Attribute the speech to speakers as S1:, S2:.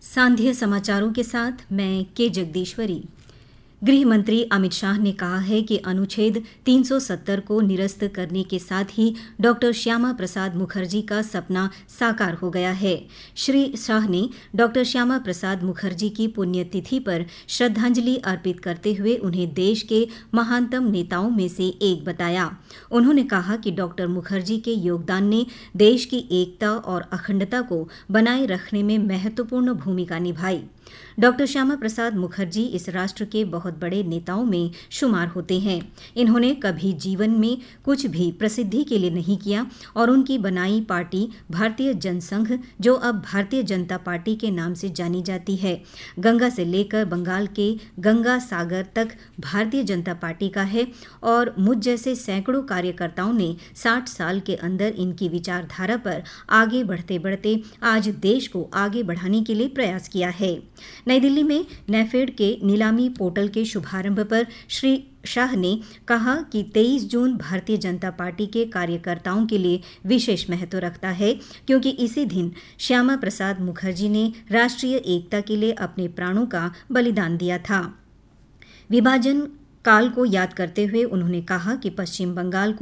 S1: सांध्य समाचारों के साथ मैं के जगदीश्वरी। गृह मंत्री अमित शाह ने कहा है कि अनुच्छेद 370 को निरस्त करने के साथ ही डॉक्टर श्यामा प्रसाद मुखर्जी का सपना साकार हो गया है। श्री शाह ने डॉक्टर श्यामा प्रसाद मुखर्जी की पुण्यतिथि पर श्रद्धांजलि अर्पित करते हुए उन्हें देश के महानतम नेताओं में से एक बताया। उन्होंने कहा कि डॉक्टर मुखर्जी के योगदान ने देश की एकता और अखंडता को बनाए रखने में महत्वपूर्ण भूमिका निभाई। डॉक्टर श्यामा प्रसाद मुखर्जी इस राष्ट्र के बहुत बड़े नेताओं में शुमार होते हैं। इन्होंने कभी जीवन में कुछ भी प्रसिद्धि के लिए नहीं किया और उनकी बनाई पार्टी भारतीय जनसंघ, जो अब भारतीय जनता पार्टी के नाम से जानी जाती है, गंगा से लेकर बंगाल के गंगा सागर तक भारतीय जनता पार्टी का है और मुझ जैसे सैकड़ों कार्यकर्ताओं ने 60 साल के अंदर इनकी विचारधारा पर आगे बढ़ते बढ़ते आज देश को आगे बढ़ाने के लिए प्रयास किया है। नई दिल्ली में नेफेड के नीलामी पोर्टल के शुभारंभ पर श्री शाह ने कहा कि 23 जून भारतीय जनता पार्टी के कार्यकर्ताओं के लिए विशेष महत्व रखता है, क्योंकि इसी दिन श्यामा प्रसाद मुखर्जी ने राष्ट्रीय एकता के लिए अपने प्राणों का बलिदान दिया था। विभाजन काल को याद करते हुए उन्होंने कहा कि पश्चिम बंगाल को